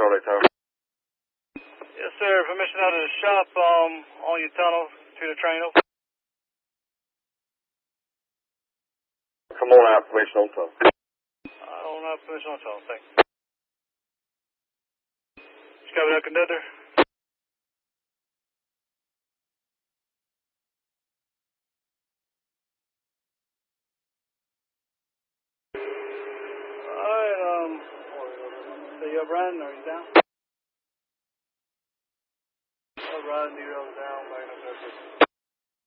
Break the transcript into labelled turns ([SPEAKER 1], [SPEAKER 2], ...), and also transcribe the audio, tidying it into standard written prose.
[SPEAKER 1] Hotel Daytona.
[SPEAKER 2] Yes, sir. Permission out of the shop on your tunnel to the train.
[SPEAKER 1] Come on out, permission on tunnel.
[SPEAKER 2] I don't have permission on tunnel, thank you. Discover that conductor. Alright, so you up riding or you down? Up riding, you down, back up there.